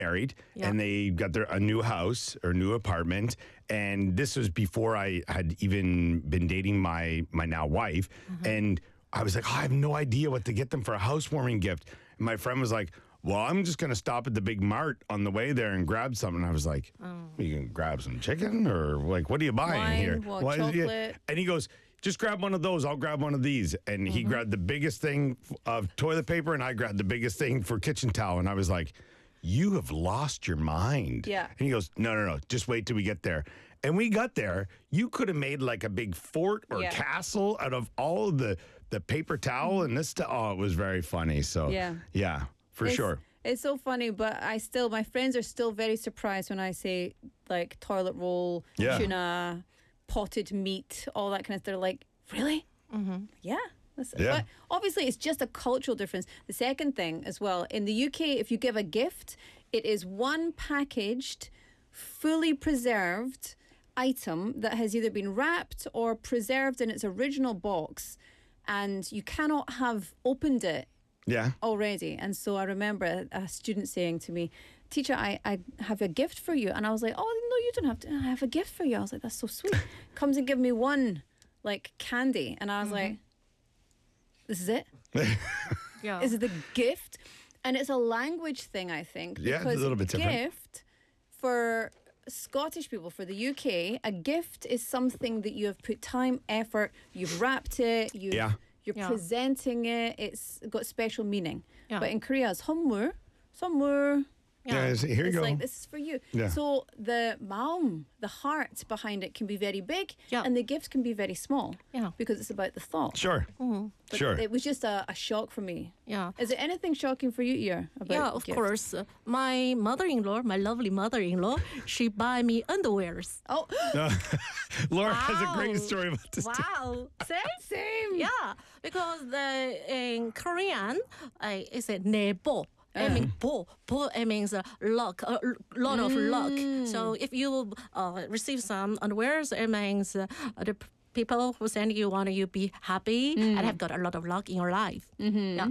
married Yeah. and they got a new house or new apartment. And this was before I had even been dating my now wife. And I was like, I have no idea what to get them for a housewarming gift. And my friend was like, well, I'm just going to stop at the big mart on the way there and grab something. And I was like, you can grab some chicken or like, what are you buying Wine, here? what, Why is it- chocolate? And he goes, just grab one of those. I'll grab one of these. And he grabbed the biggest thing of toilet paper and I grabbed the biggest thing for kitchen towel. And I was like, you have lost your mind. Yeah. And he goes, no, just wait till we get there. And we got there. You could have made like a big fort or Yeah. castle out of all of the paper towel and this stuff. Oh, it was very funny. So Yeah. for sure. It's so funny, but my friends are still very surprised when I say like toilet roll, Yeah. tuna, potted meat, all that kind of stuff. They're like, really? Yeah. Yeah. But obviously, it's just a cultural difference. The second thing as well, in the UK, if you give a gift, it is one packaged, fully preserved item that has either been wrapped or preserved in its original box, and you cannot have opened it Yeah. already. And so I remember a student saying to me, teacher, I have a gift for you. And I was like, oh, no, you don't have to. I have a gift for you. I was like, that's so sweet. Comes and give me one like candy. And I was like, this is it? Yeah. Is it the gift? And it's a language thing, I think. Yeah, it's a because little bit different. gift for Scottish people, for the UK, a gift is something that you have put time, effort, you've wrapped it, Yeah. you're Yeah. presenting it, it's got special meaning. Yeah. But in Korea, it's 선물, 선물. Yeah. Here you It's go. like, this is for you. Yeah. So the maum, the heart behind it can be very big, Yeah. and the gift can be very small. Yeah. Because it's about the thought. Sure. But Sure. It was just a shock for me. Yeah. Is there anything shocking for you, Ear? About Yeah, of gifts? course. My mother-in-law, my lovely mother-in-law, she buy me underwears. Oh, Laura has a great Wow. story about this. too. Wow. same. Yeah, because in Korean, it's a nebo. It means bo. Bo, it means luck, a lot of luck. So if you receive some underwears, it means the people who send you want you be happy and have got a lot of luck in your life. Yeah.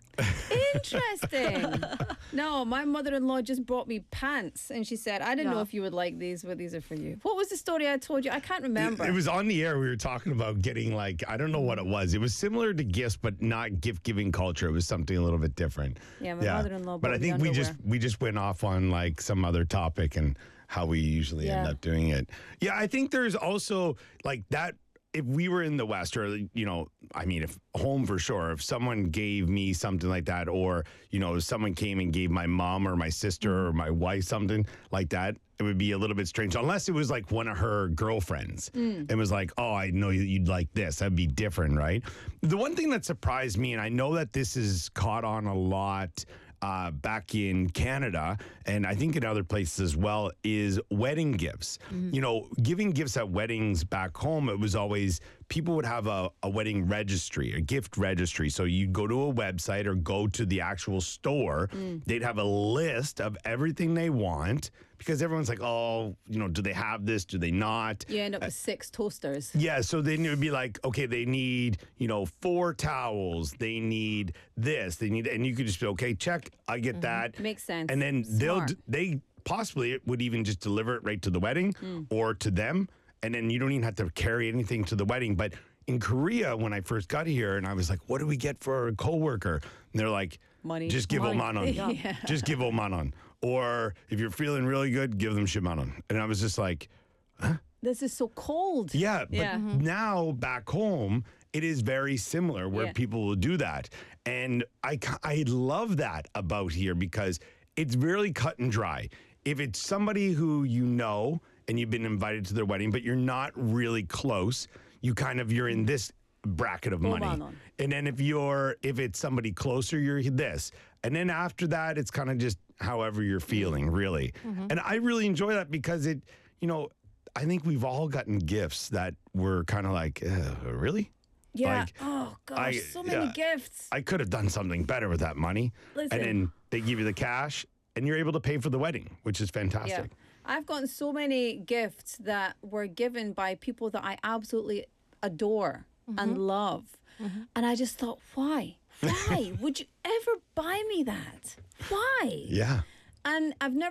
Interesting. No, my mother-in-law just bought me pants, and she said, "I didn't know Yeah. if you would like these, but these are for you." What was the story I told you? I can't remember. It was on the air. We were talking about getting like, I don't know what it was. It was similar to gifts, but not gift giving culture. It was something a little bit different. Yeah, my mother-in-law But I bought me think underwear. we just went off on like some other topic and how we usually end Yeah. up doing it. Yeah, I think there's also like that. If we were in the West, or, you know, I mean, if home for sure, if someone gave me something like that, or, you know, if someone came and gave my mom or my sister or my wife something like that, it would be a little bit strange, unless it was like one of her girlfriends and was like, oh, I know you'd like this. That'd be different, right? The one thing that surprised me, and I know that this is caught on a lot back in Canada, and I think in other places as well, is wedding gifts. You know, giving gifts at weddings back home, it was always, people would have a wedding registry, a gift registry. So you'd go to a website or go to the actual store. They'd have a list of everything they want, because everyone's like, oh, you know, do they have this? Do they not? You end up with 6 toasters. Yeah, so then it would be like, okay, they need, you know, 4 towels. They need this. They need, and you could just be, okay, check. I get that. Makes sense. And then Smart. they possibly would even just deliver it right to the wedding or to them. And then you don't even have to carry anything to the wedding. But in Korea, when I first got here, and I was like, what do we get for a coworker? And they're like, Money. Just give Money. 5만 원. Yeah. Just give 5만 원. Or if you're feeling really good, give them 10만 원. And I was just like, This is so cold. yeah, but Yeah. now back home, it is very similar where Yeah. people will do that. And I love that about here, because it's really cut and dry. If it's somebody who you know and you've been invited to their wedding, but you're not really close, you're in this bracket of money. 5만 원. And then if it's somebody closer, you're this. And then after that, it's kind of just however you're feeling, really. And I really enjoy that, because it, you know, I think we've all gotten gifts that were kind of like, really? Yeah. Like, Oh gosh, so many yeah. gifts. I could have done something better with that money. Listen. And then they give you the cash and you're able to pay for the wedding, which is fantastic. I've gotten so many gifts that were given by people that I absolutely adore and love. And I just thought, why? Why would you ever buy me that? Why? Yeah. And I've never